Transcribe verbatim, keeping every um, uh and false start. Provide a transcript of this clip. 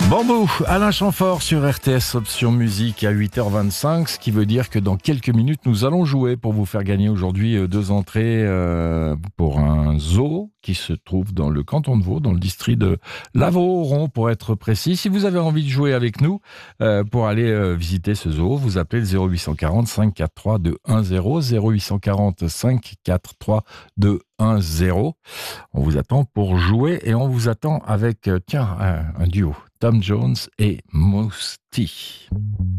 Bambou, Alain Chamfort sur R T S Option Musique à huit heures vingt-cinq, ce qui veut dire que dans quelques minutes, nous allons jouer pour vous faire gagner aujourd'hui deux entrées euh, pour un zoo qui se trouve dans le canton de Vaud, dans le district de Lavaux-Oron pour être précis. Si vous avez envie de jouer avec nous euh, pour aller euh, visiter ce zoo, vous appelez le zéro huit cent quarante, cinq cent quarante-trois, deux cent dix, zéro huit cent quarante, cinq cent quarante-trois, deux cent dix. On vous attend pour jouer et on vous attend avec, euh, tiens, un, un duo. Tom Jones et Mos T.